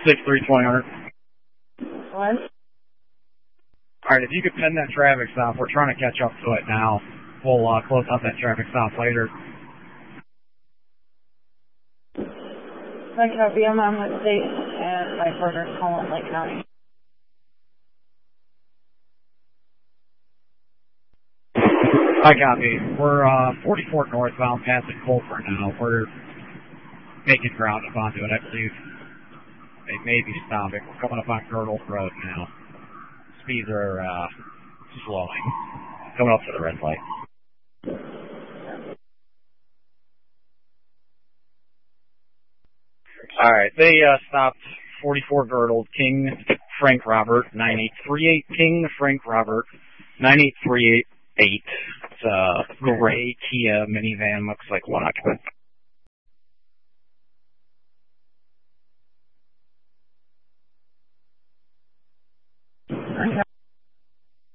6-3-20. What? Alright, if you could pin that traffic stop, we're trying to catch up to it now. We'll close out that traffic stop later. I copy. I'm on the state and my partner's calling Lake County. I copy. We're 44 northbound passing Colford now. We're making ground up onto it, I believe. They may be stopping. We're coming up on Girdle Road now. Speeds are slowing. Coming up to the red light. Alright, they stopped 44 Girdle, King Frank Robert, 9838. King Frank Robert, 9838. It's a gray Kia minivan, looks like one occupant.